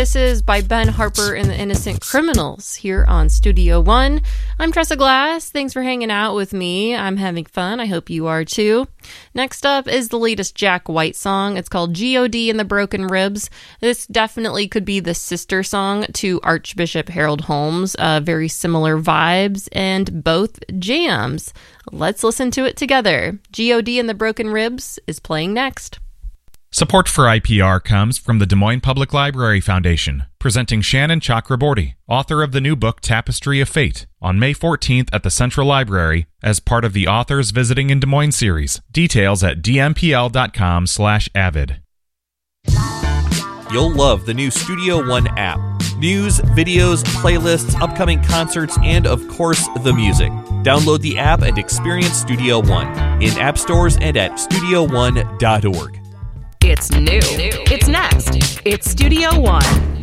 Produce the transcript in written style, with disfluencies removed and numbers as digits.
This is by Ben Harper and the Innocent Criminals here on Studio One. I'm Tressa Glass. Thanks for hanging out with me. I'm having fun. I hope you are too. Next up is the latest Jack White song. It's called G.O.D. and the Broken Ribs. This definitely could be the sister song to Archbishop Harold Holmes. Very similar vibes and both jams. Let's listen to it together. G.O.D. and the Broken Ribs is playing next. Support for IPR comes from the Des Moines Public Library Foundation, presenting Shannon Chakraborty, author of the new book Tapestry of Fate, on May 14th at the Central Library as part of the Authors Visiting in Des Moines series. Details at dmpl.com/avid. You'll love the new Studio One app. News, videos, playlists, upcoming concerts, and of course, the music. Download the app and experience Studio One in app stores and at studioone.org. It's new. It's next. It's Studio One.